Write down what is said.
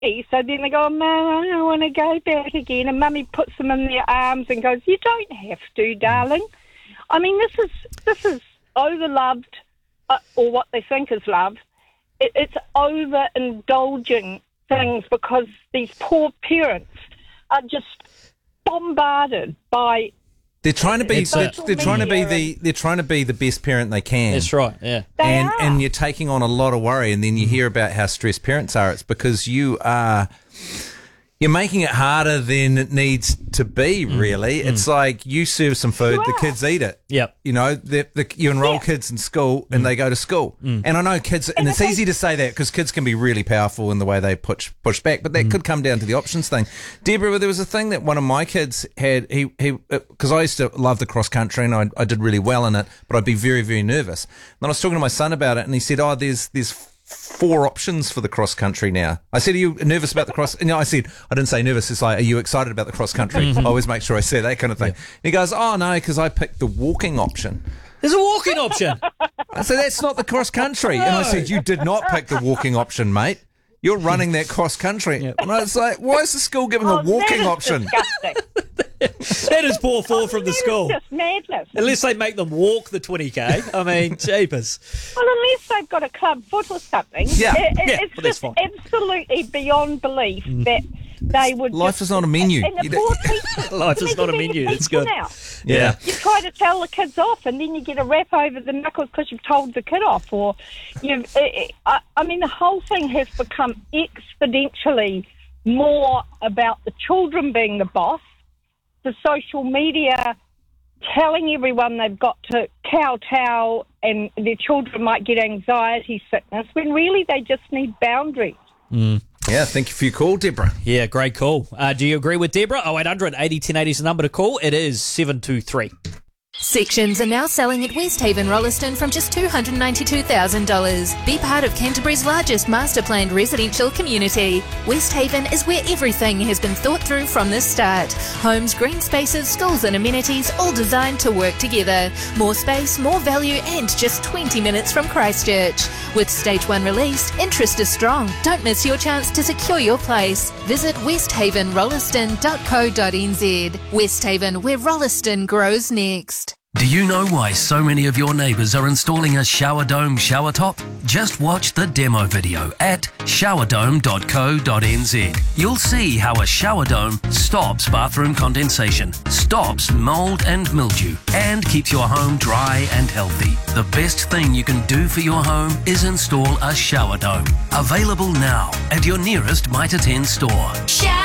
So then they go, Mum, I don't want to go back again. And Mummy puts them in their arms and goes, you don't have to, darling. I mean, this is overloved, or what they think is love. It's overindulging things because these poor parents are just bombarded by. They're trying to be. They're trying to be the best parent they can. That's right. Yeah. And you're taking on a lot of worry, and then you hear about how stressed parents are. It's because you're making it harder than it needs to be, really. It's like you serve some food, the kids eat it. Yep. You know, you enroll kids in school and they go to school. And I know kids, and it's easy to say that because kids can be really powerful in the way they push back, but that could come down to the options thing. Deborah, there was a thing that one of my kids had, because I used to love the cross country and I did really well in it, but I'd be very, very nervous. And I was talking to my son about it and he said, there's 4 options for the cross country now. I said, are you nervous about the cross? And I said, I didn't say nervous. It's like, are you excited about the cross country? I always make sure I say that kind of thing. And he goes, oh no, because I picked the walking option. There's a walking option. I said, that's not the cross country. No. And I said, you did not pick the walking option, mate. You're running that cross country. Yep. And I was like, why is the school giving a walking option? That is poor form from the school. It's just madness. Unless they make them walk the 20K. I mean, jeepers. Well, unless they've got a club foot or something. Yeah. It's just absolutely beyond belief that they would. Life is not a menu. And the poor teachers. Life is not a menu. That's good. Yeah. You try to tell the kids off, and then you get a rap over the knuckles because you've told the kid off. Or I mean, the whole thing has become exponentially more about the children being the boss. The social media telling everyone they've got to kowtow and their children might get anxiety sickness when really they just need boundaries. Yeah, thank you for your call, Deborah. Yeah, great call. Do you agree with Deborah? 0800 80 1080 is the number to call. It is 723. Sections are now selling at West Haven Rolleston from just $292,000. Be part of Canterbury's largest master planned residential community. West Haven is where everything has been thought through from the start. Homes, green spaces, schools and amenities all designed to work together. More space, more value and just 20 minutes from Christchurch. With Stage 1 released, interest is strong. Don't miss your chance to secure your place. Visit westhavenrolleston.co.nz. West Haven, where Rolleston grows next. Do you know why so many of your neighbours are installing a shower dome shower top? Just watch the demo video at showerdome.co.nz. You'll see how a shower dome stops bathroom condensation, stops mould and mildew, and keeps your home dry and healthy. The best thing you can do for your home is install a shower dome. Available now at your nearest Mitre 10 store.